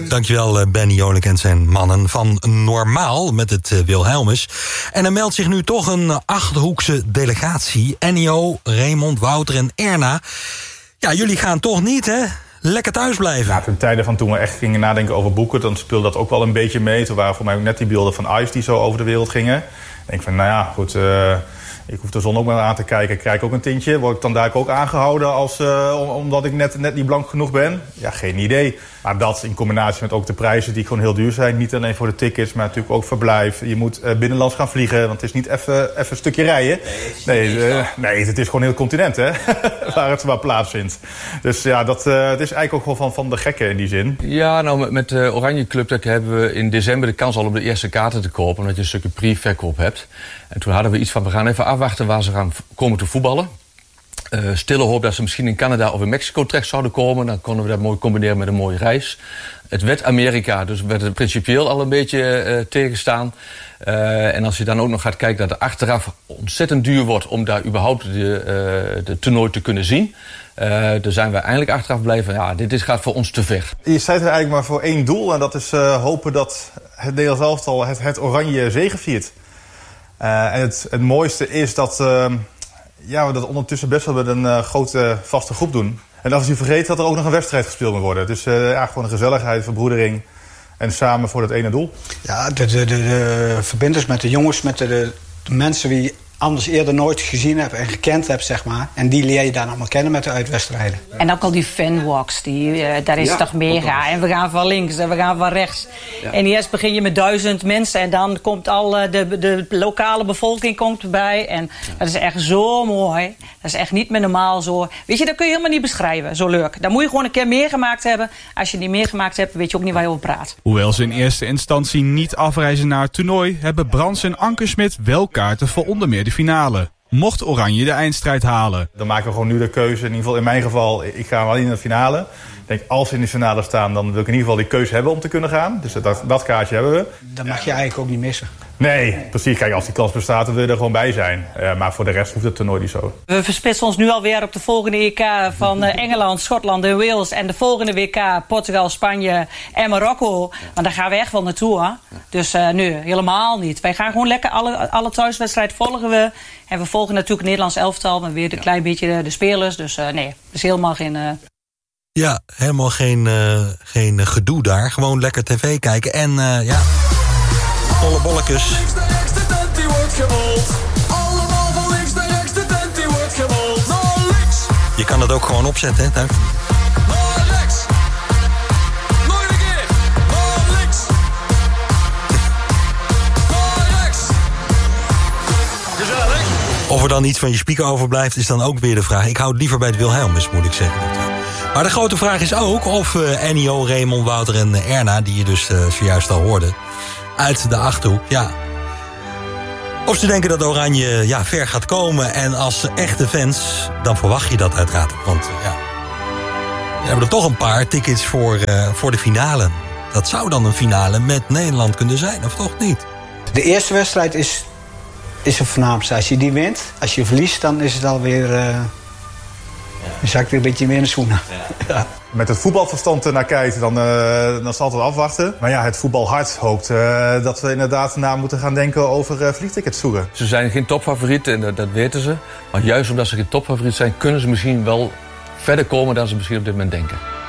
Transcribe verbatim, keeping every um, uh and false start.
Dankjewel Benny Jolink en zijn mannen van Normaal met het uh, Wilhelmus. En er meldt zich nu toch een Achterhoekse delegatie. Ennio, Raymond, Wouter en Erna. Ja, jullie gaan toch niet, hè? Lekker thuis blijven. Ja, ten tijde van toen we echt gingen nadenken over boeken, dan speelde dat ook wel een beetje mee. Toen waren voor mij ook net die beelden van Ice die zo over de wereld gingen. Ik denk van, nou ja, goed, uh, ik hoef de zon ook maar aan te kijken. Ik krijg ook een tintje. Word ik dan daar ook aangehouden als, uh, omdat ik net, net niet blank genoeg ben? Ja, geen idee. Maar dat in combinatie met ook de prijzen die gewoon heel duur zijn. Niet alleen voor de tickets, maar natuurlijk ook verblijf. Je moet uh, binnenlands gaan vliegen, want het is niet even een stukje rijden. Nee, nee, uh, nee, het is gewoon heel continent, hè, waar het waar plaatsvindt. Dus ja, dat uh, het is eigenlijk ook gewoon van, van de gekken in die zin. Ja, nou, met, met de Oranje Club dat hebben we in december de kans al om de eerste kaarten te kopen, omdat je een stukje pre-verkoop hebt. En toen hadden we iets van, we gaan even afwachten waar ze gaan komen te voetballen. Uh, stille hoop dat ze misschien in Canada of in Mexico terecht zouden komen. Dan konden we dat mooi combineren met een mooie reis. Het werd Amerika, dus werd het principieel al een beetje uh, tegenstaan. Uh, en als je dan ook nog gaat kijken dat het achteraf ontzettend duur wordt om daar überhaupt de, uh, de toernooi te kunnen zien. Uh, daar zijn we eindelijk achteraf blijven. Ja, dit is, gaat voor ons te ver. Je staat er eigenlijk maar voor één doel. En dat is uh, hopen dat het Nederlands elftal het, het oranje zegeviert. Uh, en het, het mooiste is dat, uh, ja, we dat ondertussen best wel met een uh, grote vaste groep doen. En als je vergeet dat er ook nog een wedstrijd gespeeld moet worden. Dus uh, ja, gewoon een gezelligheid, verbroedering. En samen voor het ene doel. Ja, de, de, de, de verbinders met de jongens, met de, de, de mensen die anders eerder nooit gezien heb en gekend heb, zeg maar. En die leer je dan allemaal kennen met de uitwedstrijden. En ook al die fanwalks, die, uh, daar is ja, toch mega. En we gaan van links en we gaan van rechts. Ja. En eerst begin je met duizend mensen en dan komt al uh, de, de lokale bevolking komt erbij. En dat is echt zo mooi. Dat is echt niet meer normaal zo. Weet je, dat kun je helemaal niet beschrijven, zo leuk. Dan moet je gewoon een keer meegemaakt hebben. Als je niet meegemaakt hebt, weet je ook niet waar je over praat. Hoewel ze in eerste instantie niet afreizen naar het toernooi, hebben Brands en Ankersmit wel kaarten voor onder meer de finale. Mocht Oranje de eindstrijd halen. Dan maken we gewoon nu de keuze. In ieder geval in mijn geval, ik ga alleen in de finale. Ik denk, als we in de finale staan, dan wil ik in ieder geval die keuze hebben om te kunnen gaan. Dus dat, dat kaartje hebben we. Dat mag je eigenlijk ook niet missen. Nee, precies. Kijk, als die kans bestaat, dan wil je er gewoon bij zijn. Uh, maar voor de rest hoeft het toernooi niet zo. We verspitsen ons nu alweer op de volgende E K van uh, Engeland, Schotland en Wales. En de volgende W K Portugal, Spanje en Marokko. Want daar gaan we echt wel naartoe, hè? Dus uh, nu, helemaal niet. Wij gaan gewoon lekker alle, alle thuiswedstrijden volgen we. En we volgen natuurlijk het Nederlands elftal, maar weer een klein beetje de, de spelers. Dus uh, nee, er is helemaal geen... Uh... Ja, helemaal geen, uh, geen gedoe daar. Gewoon lekker tv kijken en uh, ja... Volle bolletjes. Links naar rechts, de tent die wordt gerold. Allemaal van links naar rechts, de tent die wordt gerold. Naar links. Je kan het ook gewoon opzetten, hè, thuis. Naar rechts. Nog een keer. Naar links. Naar rechts. Gezellig. Of er dan iets van je speaker overblijft, is dan ook weer de vraag. Ik hou het liever bij het Wilhelmus, moet ik zeggen. Maar de grote vraag is ook of uh, Ennio, Raymond, Wouter en uh, Erna, die je dus uh, zojuist al hoorde, uit de Achterhoek, ja. Of ze denken dat Oranje ja, ver gaat komen. En als echte fans, dan verwacht je dat uiteraard. Want ja, we hebben er toch een paar tickets voor, uh, voor de finale. Dat zou dan een finale met Nederland kunnen zijn, of toch niet? De eerste wedstrijd is, is het voornaamste. Als je die wint, als je verliest, dan is het alweer... Uh, dan zak ik weer een beetje meer in de schoenen. Ja. Ja. Met het voetbalverstand naar kijken, dan, uh, dan zal het afwachten. Maar ja, het voetbalhart hoopt uh, dat we inderdaad na moeten gaan denken over uh, vliegtickets zoeken. Ze zijn geen topfavoriet en dat, dat weten ze. Maar juist omdat ze geen topfavoriet zijn, kunnen ze misschien wel verder komen dan ze misschien op dit moment denken.